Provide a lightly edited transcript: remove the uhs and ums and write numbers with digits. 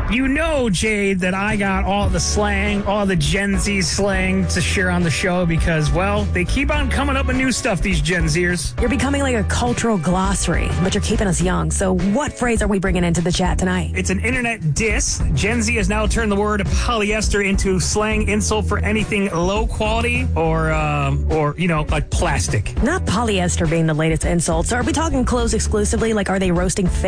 You know, Jade, that I got all the slang, all the Gen Z slang to share on the show because, well, they keep on coming up with new stuff, these Gen Zers. You're becoming like a cultural glossary, but you're keeping us young. So what phrase are we bringing into the chat tonight? It's an internet diss. Gen Z has now turned the word polyester into slang insult for anything low quality or like plastic. Not polyester being the latest insult. So are we talking clothes exclusively? Like, are they roasting